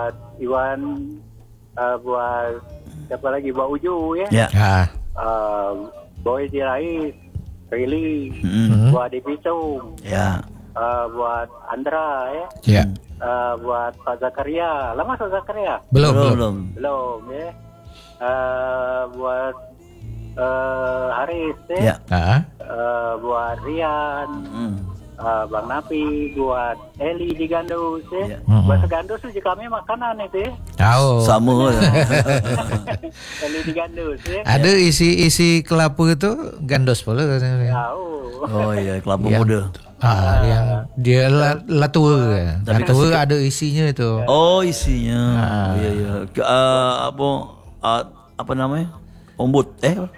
buat Iwan, buat siapa lagi, buat Uju ya. Ya. Boy Dirais, Prilly, buat Dipisum, Ya. buat Andra ya. Ya. Buat Pak Zakaria. Lama Pak Zakaria? Belum. Belum ya. Buat Haris ya. Buat Rian, Bang Napi, buat Eli di Gandus ya. Buat Gandus itu kami makanan itu ya. Tahu. Sama. Eli di Gandus ya. Ada isi kelapa itu gandos pula. Tahu. Oh iya, kelapa muda. Yang dia latua. Latua ada isinya itu. Oh, isinya. Iya. Apa namanya? Ombut.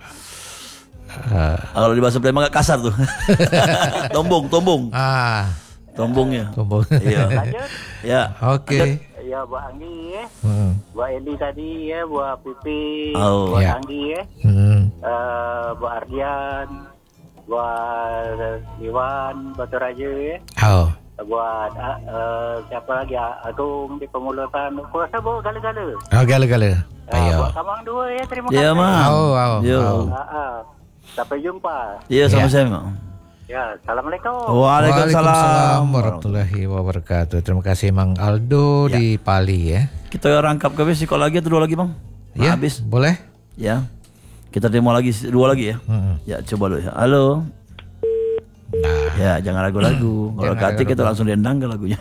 Kalau di bahasa Palembang agak kasar tuh. Tombong. Tombongnya. Tombong. Iya. Lanjut. Ya. Oke. Ya buat Anggi ya. Buat Eli tadi ya, buat Pipi, Oh, buat ya. Anggi ya. Buat Ardian, buat Iwan Batu Raja ya. Buat siapa lagi, Agung di Pemulutan. Kuasa bawa gala-gala. Gala-gala. Ayo. Buat Kamang 2 ya, terima kasih. Ya, Mang. Yo. Sampai jumpa. Iya, sama-sama. Ya, Assalamualaikum. Waalaikumsalam warahmatullahi wabarakatuh. Terima kasih Mang Aldo di Pali ya. Kita rangkap ke besok lagi atau 2 lagi, Bang? Ya, Habis. boleh. Ya. Kita demo lagi 2 lagi ya. Ya, coba dulu ya. Halo. Ya, jangan ragu-ragu. Kalau kati kita langsung dendang ke lagunya.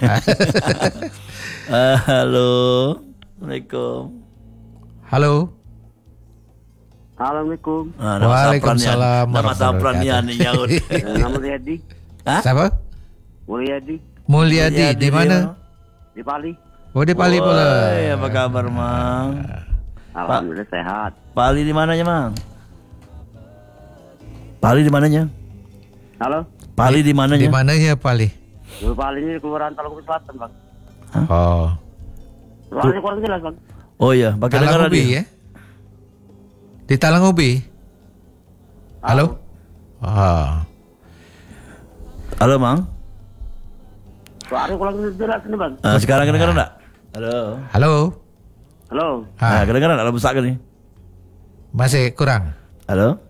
Halo. Assalamualaikum. Halo. Assalamualaikum. Waalaikumsalam Nama sapranian nih nyaut. Nama Mulyadi. Siapa? Mulyadi di mana? Di Bali. Oh, di Pali pula. Apa kabar, Mang? Alhamdulillah sehat. Pali di mananya, Mang? Pali di mananya? Halo. Pali di mananya? Di mananya Pali? Di Bali ini Kelurahan Talangkubi Selatan, Bang. Oh. Soalnya kurang jelas, Bang. Oh iya, pakai dengar Talangubi radio. ya? Di Talangubi? Halo? Halo, Mang. Soalnya kurang jelas ini, Bang. Sekarang kedengaran enggak? Halo. Halo. Kedengaran enggak? Besar nih. Masih kurang. Halo.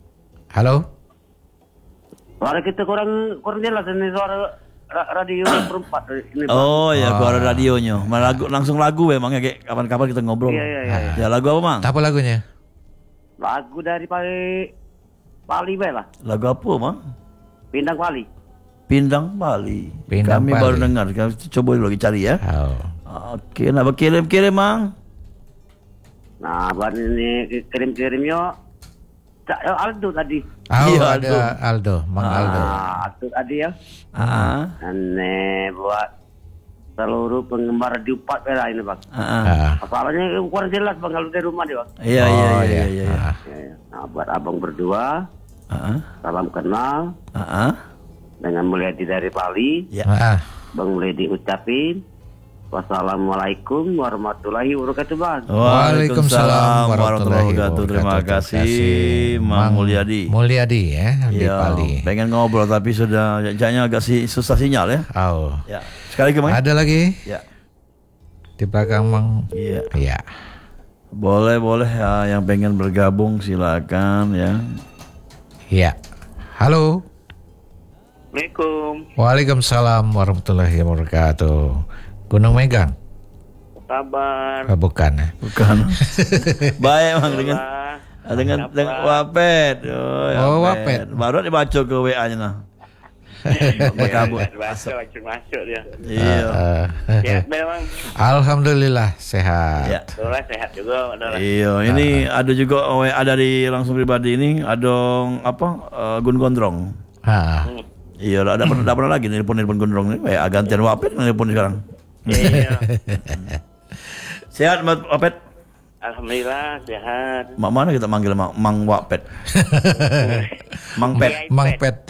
Suara kita kurang jelas ini, suara radio perempat ini, Bang. Oh ya, gua ada radionya. Langsung lagu memang ya, kayak kapan-kapan kita ngobrol. Iya. Ya, lagu apa, Mang? Apa lagunya? Lagu dari Pali lah. Lagu apa, Mang? Pindang Pali. Pindang Bali. Pindang Kami Bali. baru dengar. Coba dulu lagi cari ya. Oke, nah kirim-kirim, Mang. Nah, buat ini kirim-kirim yuk. Aldo tadi. Iya, Ada Aldo, Mang Aldo. Aldo tadi ya. Ini buat seluruh penggemar radio 4 merah ini, Bang. Masalahnya kurang jelas, Bang, kalau dari rumah dia, Bang. Iya. Nah, buat abang berdua, salam kenal dengan Mulyadi dari Bali. Bang Mulyadi ucapin wassalamualaikum warahmatullahi wabarakatuh, Bang. Waalaikumsalam warahmatullahi wabarakatuh. Terima kasih, Mang Mulyadi. Mulyadi ya, di Pali. Pengen ngobrol tapi sudah jadinya agak susah sinyal ya. Ya. Sekali lagi, Mang. Ada lagi? Ya. Di belakang Mang. Iya. Boleh ya, yang pengen bergabung silakan ya. Iya. Halo. Assalamualaikum. Waalaikumsalam warahmatullahi wabarakatuh. Gunung Megang? Kabar. Bukan ya? Bukan. Baik, Mang, dengan Wapet. Wapet. Baru dibaca ke WA-nya nah. Masuk dia. Iya. Sehat memang. Alhamdulillah sehat. Ya. Sehat juga. Iya, ini ada juga ada di langsung pribadi ini ada Gun Gondrong. Iya, ada pernah lagi nelpon Gondrong ini. Gantian Wapet nelpon sekarang. Iya. Sehat, Mbak Wapet? Alhamdulillah sehat. Mak mana kita manggil Mang Wapet? Mang Pet. Mang Pet.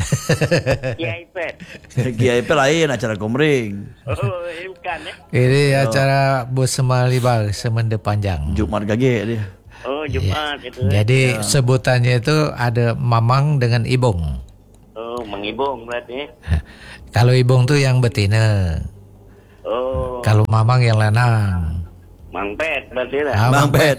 Kiai Pet lain acara komring. Oh, ini bukan ya? Ini acara Bos Semalibar Semende Panjang. Jumat gage dia. Oh, Jumat itu. Jadi sebutannya itu ada Mamang dengan Ibong. Oh, Mang Ibong berarti. Kalau Ibong tuh yang betina. Oh. Kalau Mamang yang lanang. Mang Pet berarti lah. Mang Pet.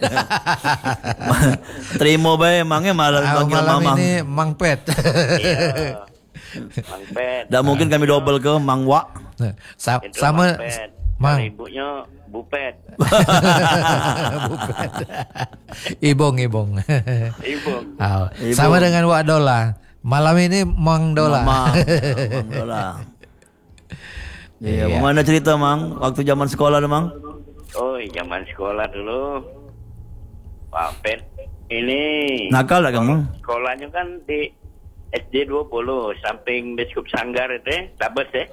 Terima bae mangnya malah panggil Mamang. Ini Mang Pet. Iya. Mang Pet. Tidak mungkin kami double ke Mang Wak. Sama Mang. Ibunya Bupet. Bupet. Ibong. Ibong. Sama dengan Wak Dola. Malam ini Mang Dola. Mang Dola. Iya, mana cerita Mang? Waktu zaman sekolah tuh Mang? Oh, zaman sekolah dulu. Pak Pet ini. Nakal tak kamu? Sekolahnya kan di SD 20, samping Biskup Sanggar itu, Tabes ya.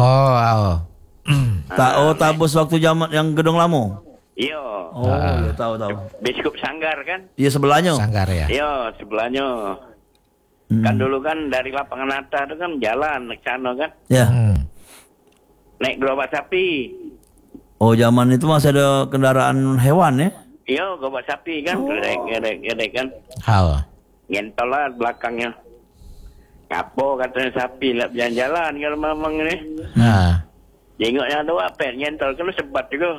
Tabus waktu zaman yang Gedung Lamo. Iya. Oh, iya tahu. Biskup Sanggar kan? Iya sebelahnya. Sanggar ya. Iya, sebelahnya. Kan dulu kan dari lapangan atas itu kan jalan ke sana kan. Ya. Naik gerobak sapi. Oh, zaman itu masih ada kendaraan hewan ya? Iya, gerobak sapi kan. Gedek kan. Ngentol lah belakangnya. Kapo katanya sapi lah jalan-jalan kalau memang ini. Jengoknya ada apa? Nyentol kan sebat juga.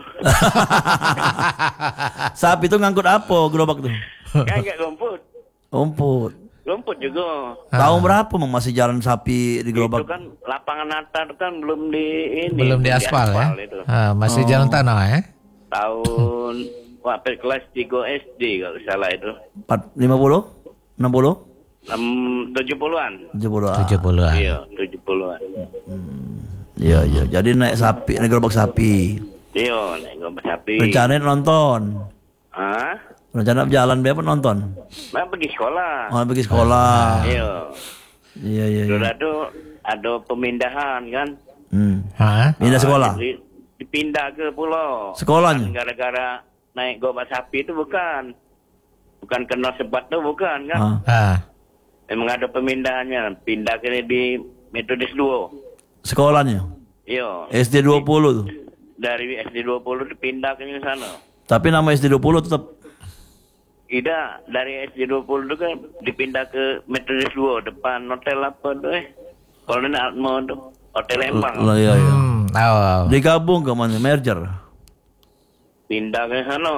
Sapi itu ngangkut apa gerobak tuh? Kan enggak rumput. Rumput juga. Tahun berapa Mang masih jalan sapi di gerobak? Itu kan lapangan atas kan belum di aspal ya. Itu. Masih jalan tanah ya. Tahun waktu kelas 3 SD kalau salah itu. 50? 60? 70-an. 70-an. Iya, 70-an. Iya. Jadi naik gerobak sapi. Iya, naik gerobak sapi. Rencananya nonton. Rencana jalan biar nonton. Nah, pergi sekolah. Pergi sekolah. Iya. Sudah tuh ada pemindahan kan. Pindah sekolah. Dipindah ke pulau. Sekolahnya. Gara-gara naik gerobak sapi itu bukan kena sebat tuh bukan kan. Memang ada pemindahannya. Pindah ke di Metodis 2. Sekolahnya? Iya. SD 20 tuh? Dari SD 20 dipindah ke sana. Tapi nama SD 20 tetap? Tidak, dari SD 20 itu kan dipindah ke Metodis 2. Depan hotel apa tuh Kolonel Atmo tuh. Hotel Lembang. Iya. Digabung ke mana? Merger? Pindah ke sana.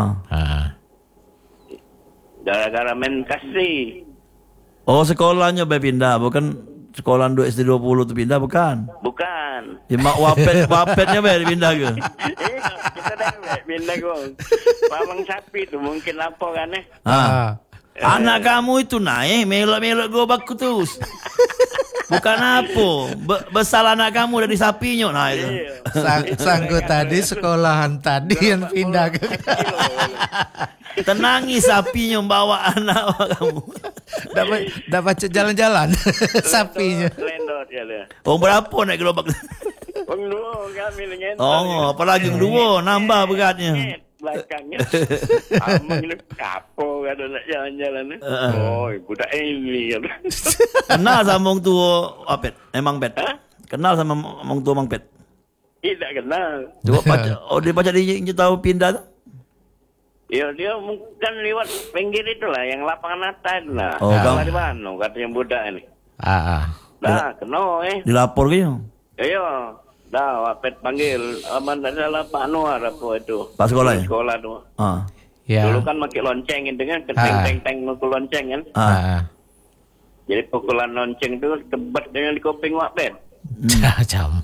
Gara-gara main kasih. Oh, sekolahnya pindah, bukan sekolah SD 20 itu pindah, bukan? Bukan. Ya, wapetnya pindah ke? Kita dah pindah ke. Mamang sapi itu mungkin apa kan Anak kamu itu naik melok-melok gobak terus. Bukan apa? Besar anak kamu dari sapinya. Nah itu. Sanggup tadi sekolahan tadi yang pindah ke. Tenangi sapinya bawa anak kamu. Dapat jalan-jalan sapinya. Lendot ya dia. Oh berapa naik gerobak? Dua kami nyentuh. Oh apalagi dua nambah beratnya. Belakangnya. Amang ini kapo kan nak jalan-jalan. Oh budak ini. Kenal sama orang tua Apet? Mang Pet? Kenal sama orang tua Mang Pet? Tidak kenal. Dia baca dia tahu pindah tu? Ya dia kan lewat pinggir itulah yang lapangan atas lah. Oh, di mana katanya budak ini. Dah kena dilapor ke? Iya. Dah Apet panggil aman adalah Pak Anwar apa itu. Pak sekolah ya? Sekolah tu. Dulu kan pakai lonceng itu kan, teng-teng mukul lonceng kan. Jadi pukulan lonceng tu tebas dengan di kuping Apet. Jam.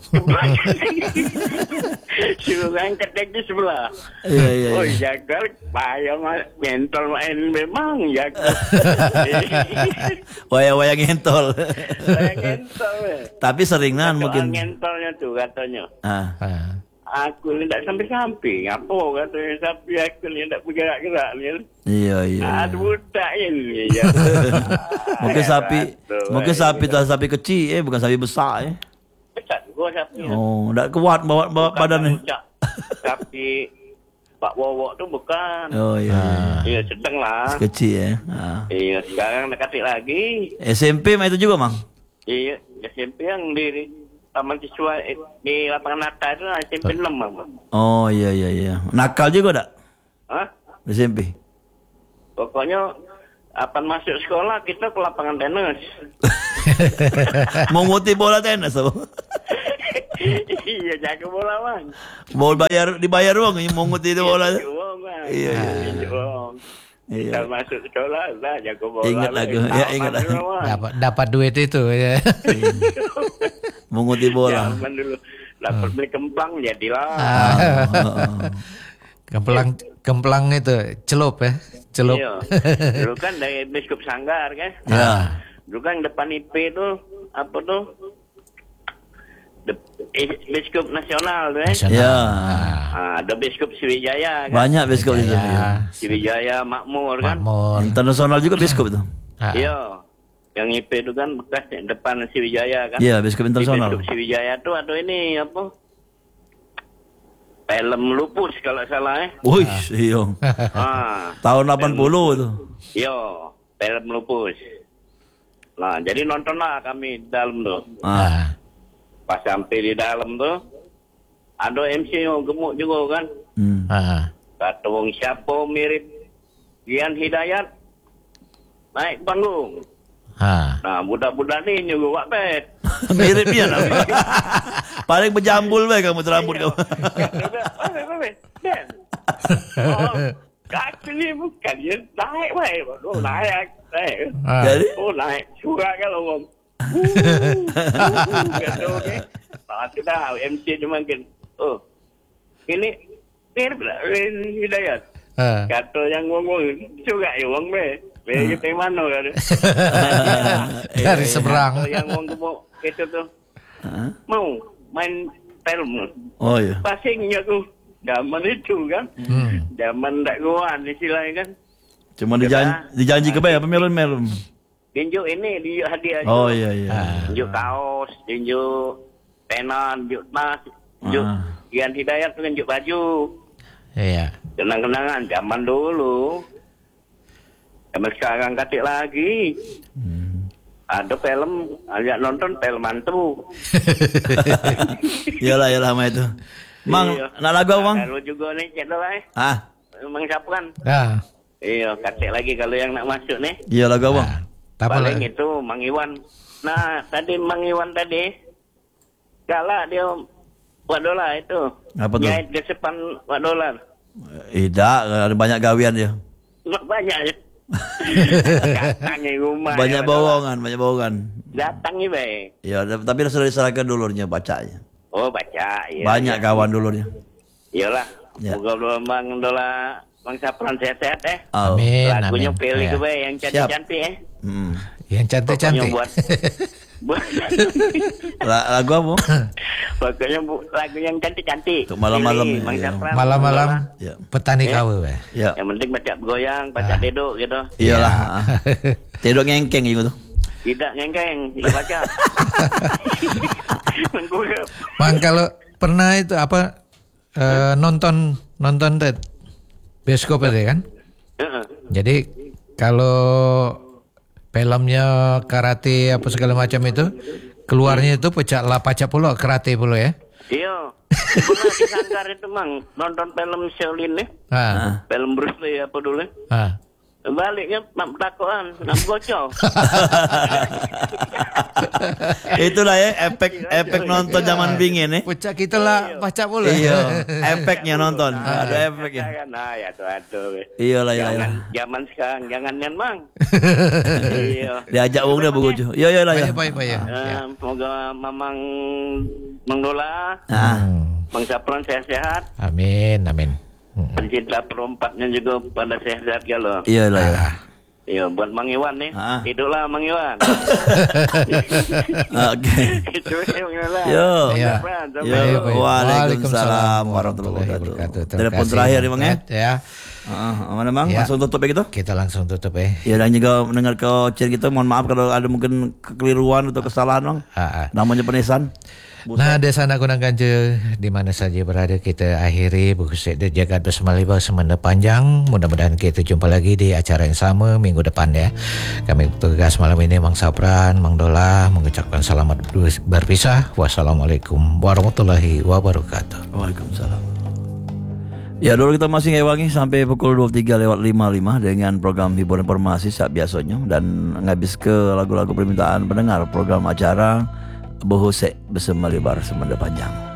Suruh angkat lagi sebelah. Iya. Oh jagal, payah mentol main memang jagal. Waya-waya ngentol. Ngentol. Tapi seringan mungkin. Ngentolnya tuh katanya. Aku ni tak sampai-sampai. Apa katanya sapi aku ni tak bergerak-gerak ni. Iya. Ada budak ini. Mungkin sapi tak sapi kecil bukan sapi besar Besar gua sapi. Oh, tak kuat bawa badan ni. Sapi Pak Wowok tu bukan. Oh iya. Iya sedang lah. Kecil Iya sekarang nak kasih lagi. SMP mah itu juga mang. Iya SMP yang di taman siswa di lapangan atas tu SMP 6 bang. Oh iya. Nakal juga tak? SMP. Pokoknya apa masuk sekolah kita ke lapangan tenis. Mau ngutip bola tenis apa? Iya, jago bola bang. Mau dibayar uang, mungut itu bola. Uang bang. Iya. Uang. Kita masuk sekolah lah, jago bola. Ingat aku, ya ingat aku. Dapat duit itu ya. Munguti bola. Zaman dulu dapat beli kemplang jadilah. Kemplang itu celup ya. Celup. Iya. Dulu kan dari Biskup Sanggar kan. Ya. Dulu kan depan IP itu apa tuh? Biskup Nasional tuh Ya. Ada Biskup Sriwijaya kan. Banyak biskup itu. Sriwijaya Makmur kan. Internasional juga biskup itu. Iya. Yang IP itu kan bekas depan Sriwijaya kan. Iya, biskup internasional. Biskup Sriwijaya tuh ada ini apa? Film Lupus kalau salah Wih, iya. Tahun 80 itu. Iya, film Lupus. Nah, jadi nontonlah kami di dalam tuh. Pas sampai di dalam tuh, ada MC yang gemuk juga kan. Kata wong siapa mirip Gian Hidayat naik panggung. Nah, budak-budak ni juga wak bet. Mirip dia lah. Paling berjambul baik kamu rambut kamu. Kaki ni bukan dia naik baik. Naik. Jadi? Naik. Surat kalau orang. Kata okey. Tak dah MC cuma kan. Ini mirip lah Hidayat. Kata yang ngomong surat ya orang be. Kita mana kan? Dari seberang. Yang orang gemuk itu tuh mau main film. Oh iya. Pasingnya tuh zaman itu kan. Zaman dakwan istilahnya kan. Cuma dijanji ke bayar melon-melon. Tunjuk ini, tunjuk hadiah. Oh iya. Tunjuk kaos, tunjuk pena, tunjuk tas, tunjuk Gian Hidayat tuh tunjuk baju. Iya. Kenang-kenangan zaman dulu. Zaman sekarang katik lagi. Ada film, ajak nonton film mantu. Iyalah mah itu. Mang, nak lagu Bang? Kalau juga nih cek lah Mang Sapran. Iya, katik lagi kalau yang nak masuk nih. Iya lagu Bang. Paling itu Mang Iwan. Nah, tadi Mang Iwan tadi galak dia $4 itu. Apa tuh? Nyait depan $4. Tidak, ada banyak gawian dia. Banyak ya. Rumah banyak bohongan. Datang ni baik. Ya, tapi sudah diserahkan dulurnya bacanya. Oh, baca. Ya, banyak kawan dulurnya. Iyalah. Moga Bang Dola Bang Sapran sehat-sehat Amin. Lagunya pilih ke baik yang cantik-cantik Yang cantik-cantik. Lagu apa? Pokoknya lagu yang cantik-cantik. Untuk malam-malam. Malam-malam. Petani kau. Yang penting baca goyang, baca dedok gitu. Iyalah. Dedok ngengkeng gitu. Tidak ngengkeng, baca. Bang, kalau pernah itu apa nonton bioskop itu kan? Jadi kalau filmnya karate apa segala macam itu keluarnya itu pacak pula karate pula ya? Iya. Pernah di Sanggar itu Mang nonton film Shaolin nih. Film Bruce Lee apa dulu? Baliknya nak takoan, nak gocol. Itulah ya efek nonton zaman bingin nih. Pucak kita lah baca pula. Iya, efeknya nonton. Ada efeknya. Nah, ya tuh. Iyalah. Zaman sekarang jangan nyan Mang. Iya. Diajak wong dah begitu. Iya. Baik. Semoga Mamang Mang Dola. Bang Sapran sehat-sehat. Amin. Pencinta perempatnya juga pada sehat-sehat kalau. Iyalah. Iya, buat Mang Iwan nih. Hiduplah Mang Iwan. Oke. Itu Mang Iwan. Yo. Waalaikumsalam warahmatullahi wabarakatuh. Telepon terakhir nih Bang ya. Mana Bang? Langsung tutup ya gitu? Kita langsung tutup ya. Ya, dan juga mendengar ke kita, mohon maaf kalau ada mungkin kekeliruan atau kesalahan Bang. Namanya penisan. Nah, desa Nagunang Ganja di mana saja berada kita akhiri buku set jagat bersama Liba semana panjang. Mudah-mudahan kita jumpa lagi di acara yang sama minggu depan ya. Kami tugas malam ini Mang Sapran, Mang Dola mengucapkan selamat berpisah. Wassalamualaikum warahmatullahi wabarakatuh. Waalaikumsalam. Ya, dulu kita masih ngewangi sampai pukul 23:55 dengan program hiburan informasi saat biasanya dan ngabis ke lagu-lagu permintaan pendengar program acara Bohosek bersama lebar semenda panjang.